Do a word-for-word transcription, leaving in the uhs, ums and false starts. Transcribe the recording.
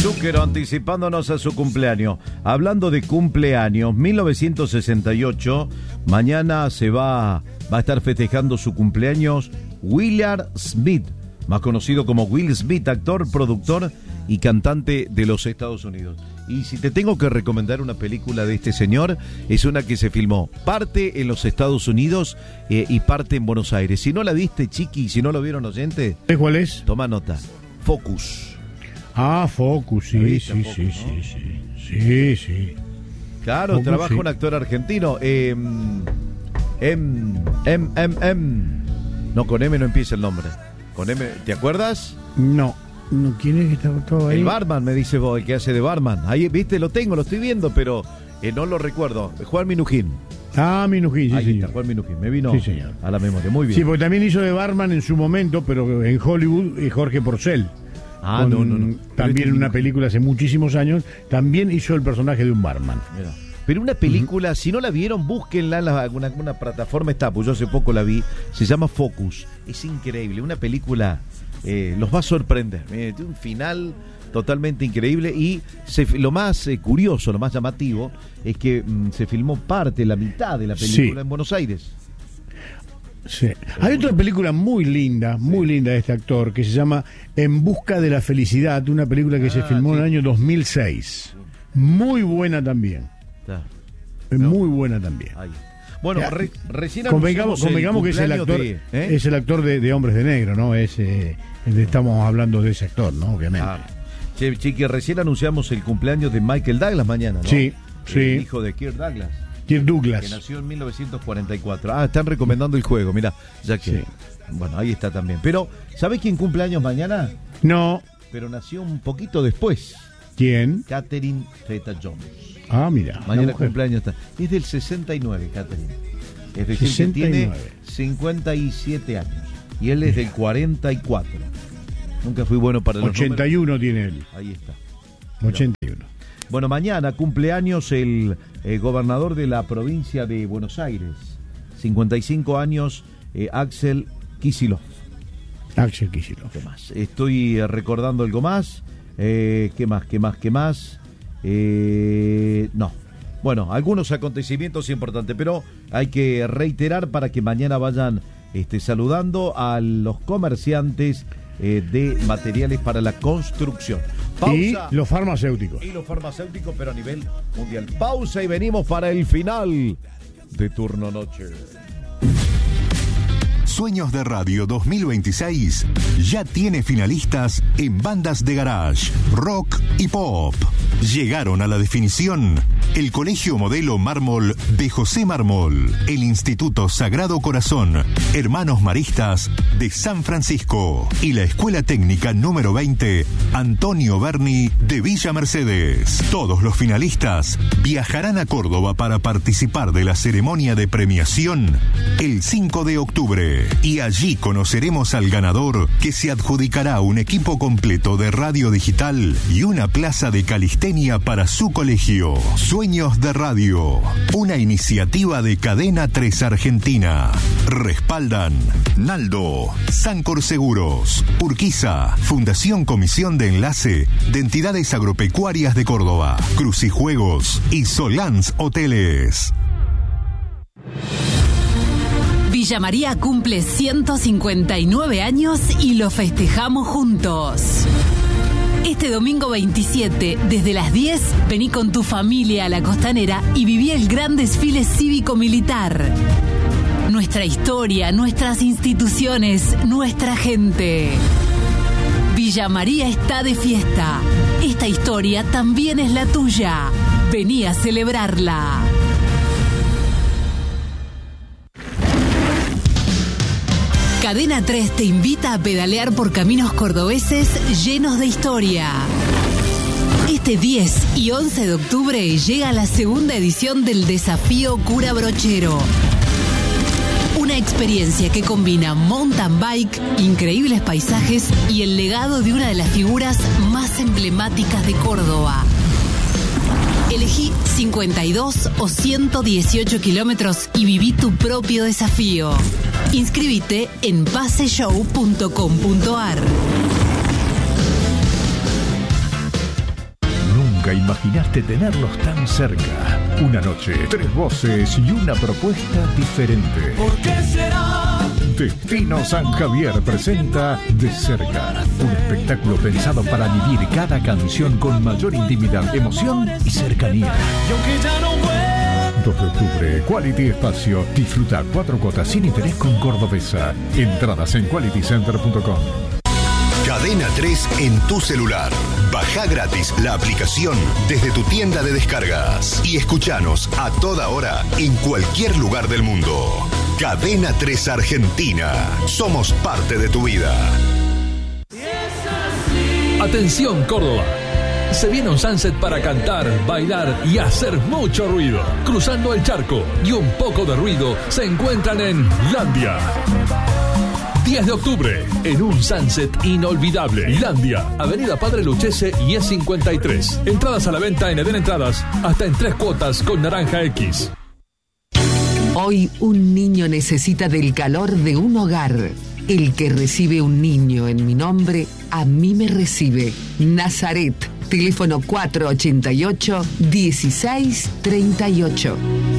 Zucchero anticipándonos a su cumpleaños. Hablando de cumpleaños, mil novecientos sesenta y ocho, mañana se va, va a estar festejando su cumpleaños Willard Smith, más conocido como Will Smith, actor, productor y cantante de los Estados Unidos. Y si te tengo que recomendar una película de este señor, es una que se filmó parte en los Estados Unidos eh, y parte en Buenos Aires. Si no la viste, chiqui, si no lo vieron, oyente, ¿cuál es? Toma nota. Focus. Ah, Focus, sí, viste, sí, Focus, sí, ¿no? sí, sí, sí, sí. Claro, Focus, trabaja sí. un actor argentino. Eh, M, M, M, M. No, con M no empieza el nombre. Con M, ¿te acuerdas? No, no, ¿quién es que está todo ahí? El barman, me dice vos, el que hace de barman. Ahí, viste, lo tengo, lo estoy viendo, pero eh, no lo recuerdo. Juan Minujín. Ah, Minujín, sí, Ahí señor. está, Juan Minujín. Me vino Sí, señor. a la memoria. Muy bien. Sí, porque también hizo de barman en su momento, pero en Hollywood, eh, Jorge Porcel. ah, Con- no, no, no. También en una Pero- película hace muchísimos años, también hizo el personaje de un barman. Mira. Pero una película, si no la vieron, búsquenla en la- alguna, alguna plataforma está, pues yo hace poco la vi, se llama Focus. Es increíble, una película eh, los va a sorprender. Eh, tiene un final totalmente increíble y se, lo más eh, curioso, lo más llamativo, es que mm, se filmó parte, la mitad de la película Sí. en Buenos Aires. Sí. Hay otra película muy linda, muy linda de este actor, que se llama En busca de la felicidad, una película que Ah, se filmó sí. en el año dos mil seis. Muy buena también, Está, muy buena también. ahí. Bueno, Ya, re- recién Convengamos, anunciamos el convengamos que es el cumpleaños actor, de- ¿eh? es el actor de, de Hombres de Negro, ¿no? Es, eh, estamos hablando de ese actor, ¿no? Obviamente. Ah, che, chiqui, recién anunciamos el cumpleaños de Michael Douglas mañana, ¿no? Sí, sí. El hijo de Kirk Douglas, Kirk que Douglas. nació en mil novecientos cuarenta y cuatro. Ah, están recomendando el juego, mira, ya que... Sí. Bueno, ahí está también. Pero, ¿sabés quién cumple años mañana? No, Pero nació un poquito después. ¿quién? Catherine Zeta-Jones. Ah, mira. una Mañana mujer. cumpleaños está. Es del sesenta y nueve, Catherine. Es decir, sesenta y que tiene nueve. cincuenta y siete años. Y él es del cuarenta y cuatro. Nunca fui bueno para los ochenta y uno tiene él. números. Ahí está. ochenta y uno. Bueno, mañana cumpleaños el eh, gobernador de la provincia de Buenos Aires. cincuenta y cinco años, eh, Axel Kicillof. Axel Kicillof. ¿Qué más? Estoy eh, recordando algo más. Eh, ¿Qué más? ¿Qué más? ¿Qué más? Eh, no. Bueno, algunos acontecimientos importantes, pero hay que reiterar para que mañana vayan este, saludando a los comerciantes eh, de materiales para la construcción. Y Pausa. los farmacéuticos. Y los farmacéuticos, pero a nivel mundial. Pausa y venimos para el final de Turno Noche. Sueños de Radio dos mil veintiséis ya tiene finalistas en bandas de garage, rock y pop. Llegaron a la definición el Colegio Modelo Mármol de José Mármol, el Instituto Sagrado Corazón, Hermanos Maristas de San Francisco y la Escuela Técnica número veinte, Antonio Berni de Villa Mercedes. Todos los finalistas viajarán a Córdoba para participar de la ceremonia de premiación el cinco de octubre. Y allí conoceremos al ganador, que se adjudicará un equipo completo de radio digital y una plaza de calistenia para su colegio. Sueños de Radio, una iniciativa de Cadena tres Argentina. Respaldan Naldo, Sancor Seguros, Urquiza, Fundación Comisión de Enlace de Entidades Agropecuarias de Córdoba, Crucijuegos y Solans Hoteles. Villa María cumple ciento cincuenta y nueve años y lo festejamos juntos. Este domingo veintisiete, desde las diez, vení con tu familia a la Costanera y viví el gran desfile cívico-militar. Nuestra historia, nuestras instituciones, nuestra gente. Villa María está de fiesta. Esta historia también es la tuya. Vení a celebrarla. Cadena tres te invita a pedalear por caminos cordobeses llenos de historia. Este diez y once de octubre llega la segunda edición del Desafío Cura Brochero. Una experiencia que combina mountain bike, increíbles paisajes y el legado de una de las figuras más emblemáticas de Córdoba. Elegí cincuenta y dos o ciento dieciocho kilómetros y viví tu propio desafío. Inscríbete en paseshow punto com punto ar. imaginaste tenerlos tan cerca. Una noche, tres voces y una propuesta diferente. ¿Por qué será? Destino San Javier presenta De Cerca, un espectáculo pensado para vivir cada canción con mayor intimidad, emoción y cercanía. Y aunque ya no vuelva. dos de octubre, Quality Espacio. Disfruta cuatro cuotas sin interés con Cordobesa. Entradas en quality center punto com. Cadena tres en tu celular. Baja gratis la aplicación desde tu tienda de descargas y escuchanos a toda hora en cualquier lugar del mundo. Cadena tres Argentina. Somos parte de tu vida. Atención, Córdoba. Se viene un sunset para cantar, bailar y hacer mucho ruido. Cruzando el charco y un poco de ruido se encuentran en Landia. diez de octubre, en un sunset inolvidable. Landia, Avenida Padre Lucchese y E cincuenta y tres. Entradas a la venta en Eden Entradas, hasta en tres cuotas con Naranja X. Hoy un niño necesita del calor de un hogar. El que recibe un niño en mi nombre, a mí me recibe. Nazaret, teléfono cuatro ochenta y ocho, dieciséis treinta y ocho.